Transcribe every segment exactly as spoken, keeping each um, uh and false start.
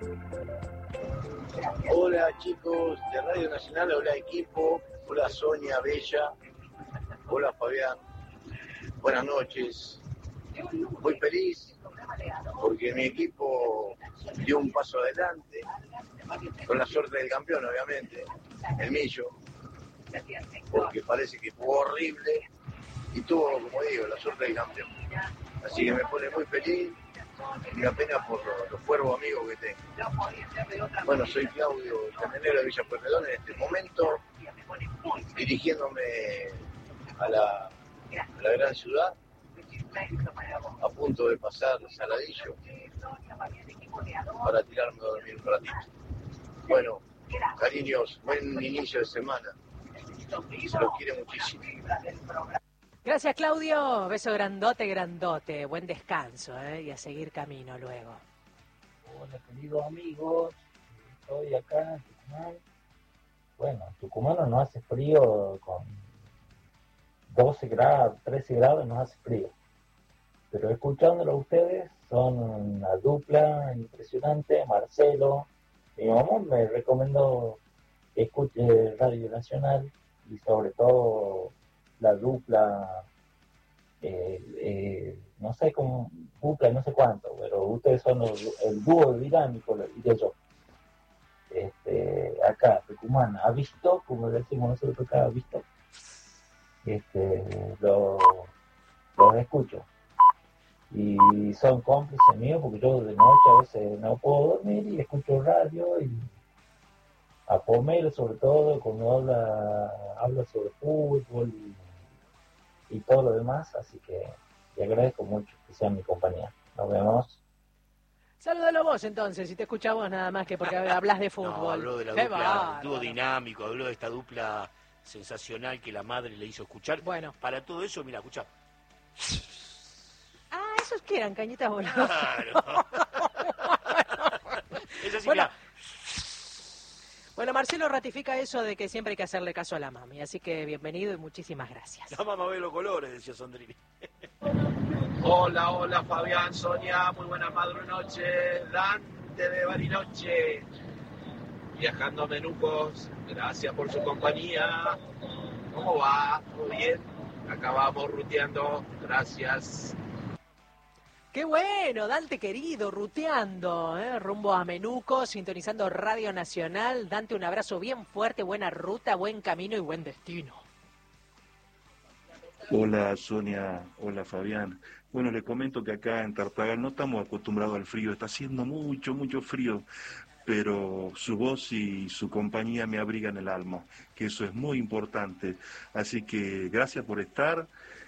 Hola chicos de Radio Nacional, hola equipo, hola Sonia Bella, hola Fabián, buenas noches. Muy feliz porque mi equipo dio un paso adelante, con la suerte del campeón obviamente, el Millo, porque parece que jugó horrible y tuvo, como digo, la suerte del campeón. Así que me pone muy feliz y una pena por los, los cuervos amigos que tengo. Bueno, soy Claudio Camionero de Villa Pueyrredón en este momento, dirigiéndome a la, a la gran ciudad, a punto de pasar Saladillo para tirarme a dormir un ratito. Bueno, cariños, buen inicio de semana. Se los quiere muchísimo. Gracias, Claudio. Beso grandote, grandote. Buen descanso, ¿eh? Y a seguir camino luego. Hola, queridos amigos. Estoy acá en Tucumán. Bueno, en Tucumán no hace frío, con doce grados, trece grados no hace frío. Pero escuchándolo a ustedes, son una dupla impresionante. Marcelo, mi mamá me recomendó que escuche Radio Nacional y sobre todo la dupla, eh, eh, no sé cómo, dupla no sé cuánto, pero ustedes son los, el dúo dinámico, lo diría yo. Este, acá, Tucumán, ha visto, como decimos nosotros acá, ha visto, este, los lo escucho. Y son cómplices míos porque yo de noche a veces no puedo dormir y escucho radio y a Pomelo sobre todo cuando habla, habla sobre fútbol y y todo lo demás, así que te agradezco mucho que sean mi compañía. Nos vemos. Salúdalo vos entonces, si te escuchamos nada más que porque hablas de fútbol. No, habló de la Qué dupla, bárbaro. dúo dinámico, habló de esta dupla sensacional que la madre le hizo escuchar. Bueno. Para todo eso, mira, escucha. Ah, esos que eran cañitas voladas. Claro. Es así, Bueno. mira. Bueno, Marcelo ratifica eso de que siempre hay que hacerle caso a la mami, así que bienvenido y muchísimas gracias. La mamá ve los colores, decía Sondrini. Hola, hola Fabián, Sonia, muy buenas madrunoches, Dante de Bariloche, viajando a Menucos, gracias por su compañía. ¿Cómo va? ¿Todo bien? Acá vamos ruteando, gracias. Qué bueno, Dante querido, ruteando, ¿eh? Rumbo a Menuco, sintonizando Radio Nacional. Dante, un abrazo bien fuerte, buena ruta, buen camino y buen destino. Hola Sonia, hola Fabián. Bueno, les comento que acá en Tartagal no estamos acostumbrados al frío, está haciendo mucho, mucho frío, pero su voz y su compañía me abrigan el alma, que eso es muy importante. Así que gracias por estar.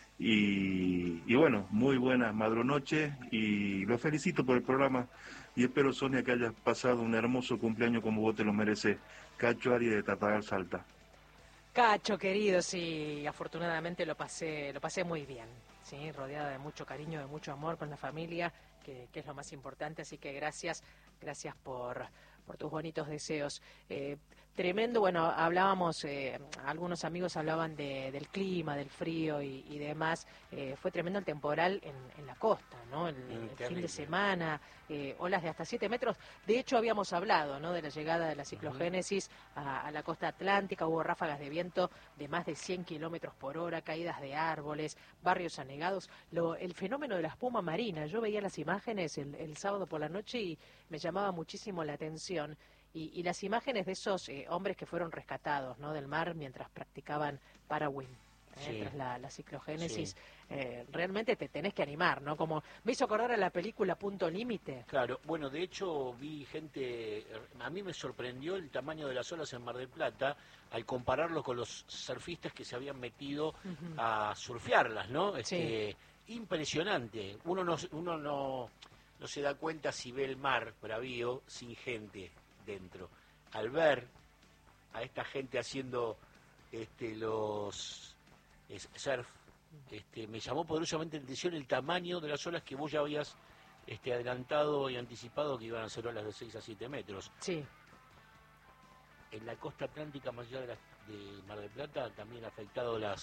Y, y bueno, muy buenas madrunoches y los felicito por el programa y espero, Sonia, que hayas pasado un hermoso cumpleaños como vos te lo mereces. Cacho Arias de Tartagal, Salta. Cacho querido, sí, afortunadamente lo pasé, lo pasé muy bien, sí, rodeada de mucho cariño, de mucho amor con la familia, que, que es lo más importante, así que gracias, gracias por, por tus bonitos deseos. Eh, Tremendo, bueno, hablábamos, eh, algunos amigos hablaban de, del clima, del frío y, y demás. Eh, fue tremendo el temporal en, en la costa, ¿no? El, Mm, el qué fin de rico. semana, eh, olas de hasta siete metros. De hecho, habíamos hablado, ¿no? De la llegada de la ciclogénesis a, a la costa atlántica. Hubo ráfagas de viento de más de cien kilómetros por hora, caídas de árboles, barrios anegados. Lo, el fenómeno de la espuma marina. Yo veía las imágenes el, el sábado por la noche y me llamaba muchísimo la atención. Y, y las imágenes de esos eh, hombres que fueron rescatados, ¿no?, del mar mientras practicaban parawin, ¿eh? Sí. Tras la, la ciclogénesis, Sí. eh, realmente te tenés que animar, ¿no? Como me hizo acordar a la película Punto Límite. Claro, bueno, de hecho vi gente, a mí me sorprendió el tamaño de las olas en Mar del Plata al compararlo con los surfistas que se habían metido Ujú. a surfearlas, ¿no? Este, Sí. Impresionante. Uno no, uno no, no se da cuenta si ve el mar bravío sin gente dentro. Al ver a esta gente haciendo este, los es, surf, este, me llamó poderosamente la atención el tamaño de las olas que vos ya habías este, adelantado y anticipado que iban a ser olas de seis a siete metros. Sí. En la costa atlántica, más allá de, la, de Mar del Plata, también ha afectado las,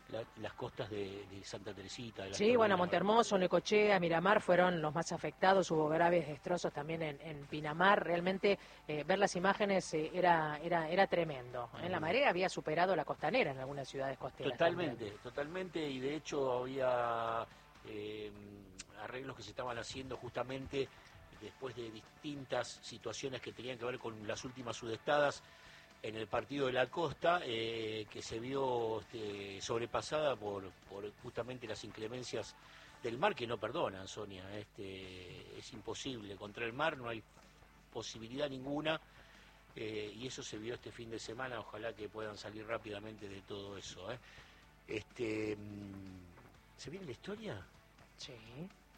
la, las costas de, de Santa Teresita. De la Sí, bueno, Montehermoso, Necochea, Miramar fueron los más afectados, hubo graves destrozos también en, en Pinamar, realmente eh, ver las imágenes eh, era, era, era tremendo. En la marea había superado la costanera en algunas ciudades costeras. Totalmente, también. totalmente, y de hecho había eh, arreglos que se estaban haciendo justamente después de distintas situaciones que tenían que ver con las últimas sudestadas en el partido de la costa, eh, que se vio este, sobrepasada por, por justamente las inclemencias del mar, que no perdonan, Sonia. Este, es imposible, contra el mar no hay posibilidad ninguna, eh, y eso se vio este fin de semana. Ojalá que puedan salir rápidamente de todo eso. ¿eh? Este, ¿Se viene la historia? Sí.